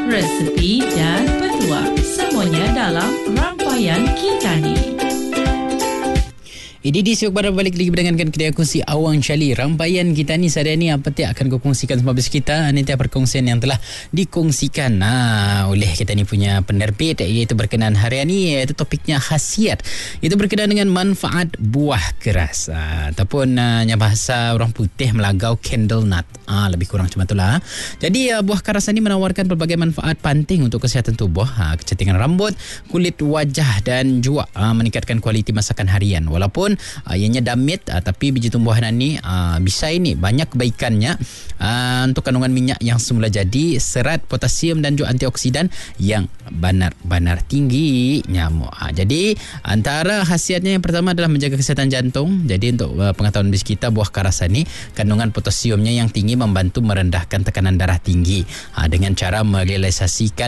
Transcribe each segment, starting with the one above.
resepi dan petuah. Semuanya dalam Rangkaian Kitani. Ini di siok pada balik lagi berdengarkan kedai kongsi Awang Syali. Rambaian kita ni sehari ni apa yang akan kau kongsikan sama bis kita. Ini tiap perkongsian yang telah dikongsikan oleh kita ni punya penerbit, iaitu berkenaan harian ni, iaitu topiknya khasiat. Itu berkenaan dengan manfaat buah keras ataupun bahasa orang putih melagau candle nut. Lebih kurang macam itulah. Jadi buah keras ni menawarkan pelbagai manfaat penting untuk kesihatan tubuh, kecantikan rambut, kulit wajah dan juga meningkatkan kualiti masakan harian. Walaupun ianya damit, tapi biji tumbuhan ni bisa ini banyak kebaikannya untuk kandungan minyak yang semula jadi, serat, potasium dan juga antioksidan yang benar-benar tinggi nyamuk. Jadi antara khasiatnya yang pertama adalah menjaga kesihatan jantung. Jadi untuk pengetahuan bis kita, buah karasan ni kandungan potasiumnya yang tinggi membantu merendahkan tekanan darah tinggi dengan cara merelaksasikan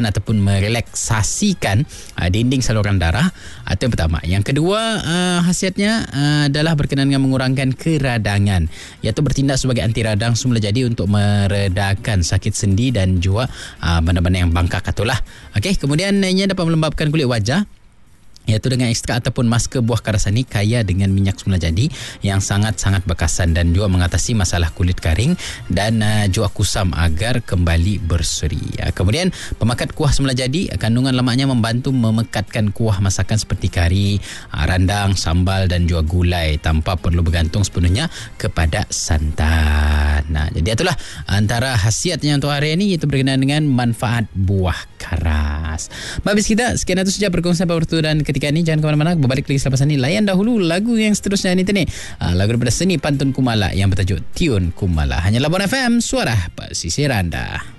dinding saluran darah. Itu yang pertama. Yang kedua, khasiatnya adalah berkenaan dengan mengurangkan keradangan, iaitu bertindak sebagai anti radang semula jadi untuk meredakan sakit sendi dan juga benda-benda yang bangkak itulah. Okey, kemudian ia dapat melembabkan kulit wajah, iaitu dengan ekstrak ataupun masker buah karasan ni kaya dengan minyak semula jadi yang sangat-sangat bekasan dan juga mengatasi masalah kulit kering dan juga kusam agar kembali berseri. Kemudian pemakat kuah semula jadi, kandungan lemaknya membantu memekatkan kuah masakan seperti kari, randang, sambal dan juga gulai tanpa perlu bergantung sepenuhnya kepada santan. Jadi itulah antara khasiatnya untuk hari ini, iaitu berkenaan dengan manfaat buah keras. Habis kita, sekian itu saja perkongsian waktu dan ketika ini. Jangan ke mana-mana, berbalik lagi selepas ini. Layan dahulu lagu yang seterusnya ni. Lagu daripada Seni Pantun Kumala yang bertajuk Tiun Kumala. Hanya Labuan FM, suara pesisir anda.